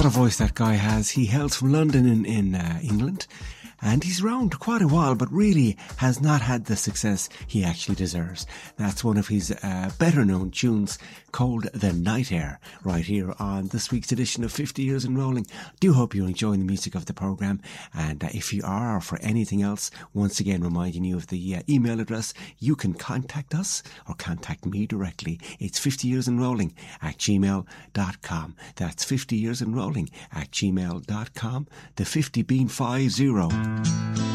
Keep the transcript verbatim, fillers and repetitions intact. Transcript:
a voice that guy has. He hails from London in, in uh, England. And he's around quite a while, but really has not had the success he actually deserves. That's one of his uh, better known tunes called The Night Air, right here on this week's edition of fifty Years in Rolling. Do hope you're enjoying the music of the programme. And uh, if you are, or for anything else, once again reminding you of the uh, email address, you can contact us or contact me directly. It's fifty years in rolling at gmail dot com. That's fifty years in rolling at gmail dot com. The fifty being five zero.